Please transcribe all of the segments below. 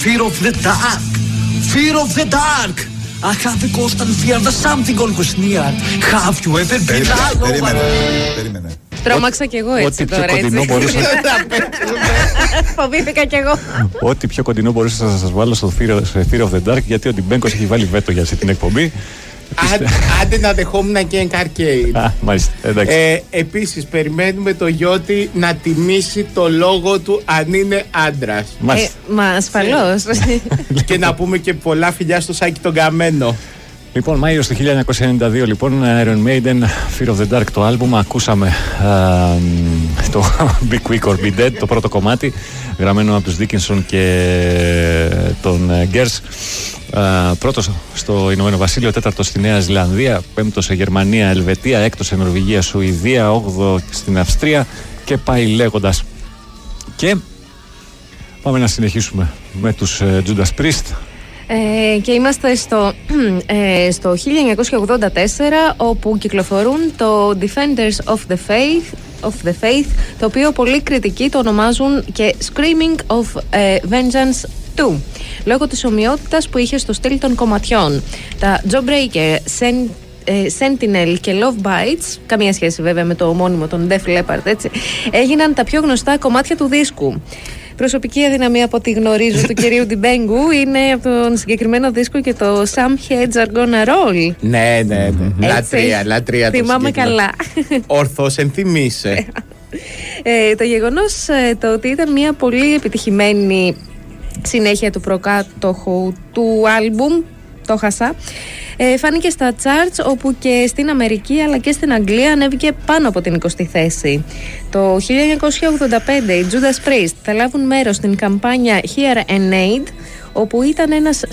Fear of the dark. Fear of the dark. I have a constant fear that something always near. Have you ever been alone? Περίμενε. Τρόμαξα κι εγώ έτσι τώρα, έτσι. Φοβήθηκα κι εγώ. Ό,τι πιο κοντινό μπορούσα να σας βάλω στο Fear of the Dark, γιατί ο Ντιμπέγκος έχει βάλει βέτο για αυτή την εκπομπή. Άντε να δεχόμουν και Arcade. Μάλιστα, εντάξει. Επίσης περιμένουμε το Γιώτη να τιμήσει το λόγο του αν είναι άντρας. Μα ασφαλώς. Λοιπόν. Και να πούμε και πολλά φιλιά στο Σάκη τον Καμένο. Λοιπόν, Μάιος του 1992, λοιπόν, Iron Maiden, Fear of the Dark το άλμπουμ. Ακούσαμε το Be Quick or Be Dead, το πρώτο κομμάτι, γραμμένο από τους Dickinson και τον Gers. Πρώτος στο Ηνωμένο Βασίλειο, τέταρτος στη Νέα Ζηλανδία, πέμπτος σε Γερμανία, Ελβετία, έκτος σε Νορβηγία, Σουηδία, όγδο στην Αυστρία και πάει λέγοντας. Και πάμε να συνεχίσουμε με τους Judas Priest. Και είμαστε στο 1984, όπου κυκλοφορούν το Defenders of the Faith, το οποίο πολλοί κριτικοί το ονομάζουν και Screaming of Vengeance 2, λόγω της ομοιότητας που είχε στο στυλ των κομματιών. Τα Jawbreaker, Sentinel και Love Bites, καμία σχέση βέβαια με το ομώνυμο των Def Leppard, έτσι, έγιναν τα πιο γνωστά κομμάτια του δίσκου. Προσωπική αδυναμία από ό,τι γνωρίζω του κυρίου Ντιμπέγκου είναι από τον συγκεκριμένο δίσκο και το Some Heads Are Gonna Roll. Ναι. Λατρεία. Θυμάμαι καλά. Ορθώς ενθυμίσαι. Το γεγονός το ότι ήταν μια πολύ επιτυχημένη συνέχεια του προκάτοχου του άλμπουμ, το χασά, φάνηκε στα charts, όπου και στην Αμερική αλλά και στην Αγγλία ανέβηκε πάνω από την 20η θέση. Το 1985 οι Judas Priest θα λάβουν μέρος στην καμπάνια Hear and Aid, όπου ήταν ένας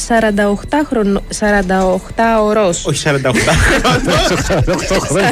48ωρος. Όχι 48 χρόνια.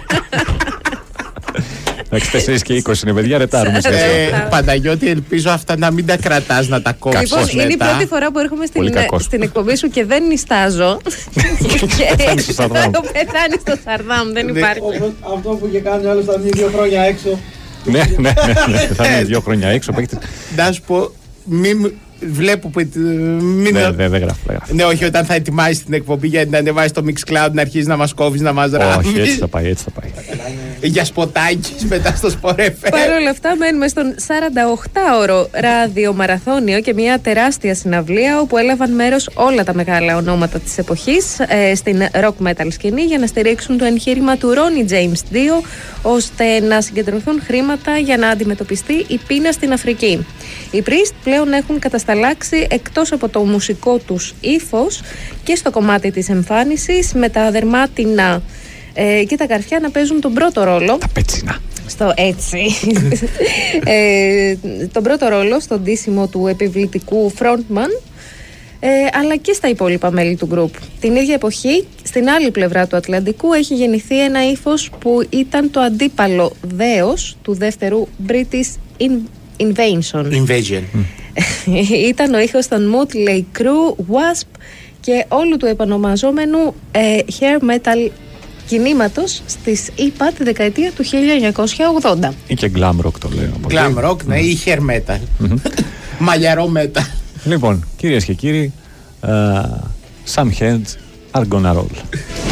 Εντάξει, 4 και 20 είναι, παιδιά, ρετάρουμε. Παναγιώτη, ελπίζω αυτά να μην τα κρατάς, να τα κόψεις Λοιπόν, μετά. είναι η πρώτη φορά που έρχομαι στην εκπομπή σου και δεν νιστάζω. Πεθάνεις στο Σαρδάμ. Πεθάνεις στο Σαρδάμ, δεν υπάρχει. Αυτό που είχε κάνει ο άλλος θα μείνει 2 χρόνια έξω. Ναι, θα μείνει 2 χρόνια έξω. Να σου πω, βλέπω που. Δεν γράφω. Ναι, όχι, όταν θα ετοιμάσει την εκπομπή για να ανεβάσει το Mixcloud, να αρχίσει να μας κόβεις, να μας ράβεις. Όχι, έτσι θα πάει. Για σποτάκι μετά στο Sport FM. Παρ' όλα αυτά, μένουμε στον 48ωρο ραδιομαραθώνιο και μια τεράστια συναυλία όπου έλαβαν μέρος όλα τα μεγάλα ονόματα της εποχής στην rock metal σκηνή για να στηρίξουν το εγχείρημα του Ronnie James Dio, ώστε να συγκεντρωθούν χρήματα για να αντιμετωπιστεί η πείνα στην Αφρική. Οι Priest πλέον έχουν κατασταλάξει εκτός από το μουσικό τους ύφος και στο κομμάτι της εμφάνισης, με τα δερμάτινα και τα καρφιά να παίζουν τον πρώτο ρόλο. Τα πέτσινα. Τον πρώτο ρόλο στο ντύσιμο του επιβλητικού frontman, αλλά και στα υπόλοιπα μέλη του group. Την ίδια εποχή, στην άλλη πλευρά του Ατλαντικού, έχει γεννηθεί ένα ύφος που ήταν το αντίπαλο δέος του δεύτερου British Invasion. Ήταν ο ήχος των Motley Crue, Wasp και όλου του επανομαζόμενου hair metal κινήματος στις ΗΠΑ τη δεκαετία του 1980. Ή και glam rock το λέω. Glam rock, ναι, ή hair metal. Μαλλιαρό metal. Λοιπόν, κυρίες και κύριοι, Some Heads Are Gonna Roll.